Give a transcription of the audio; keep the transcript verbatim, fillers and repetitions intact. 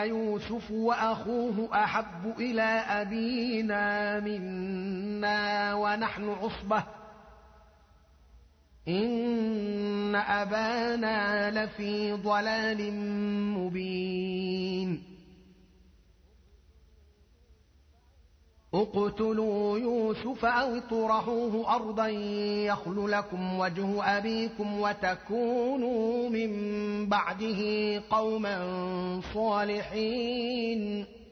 يوسف وأخوه أحب إلى أبينا منا ونحن عصبة إن أبانا لفي ضلال مبين اقتلوا يوسف أو اطرحوه أرضا يخل لكم وجه أبيكم وتكونوا من بعده قوما صالحين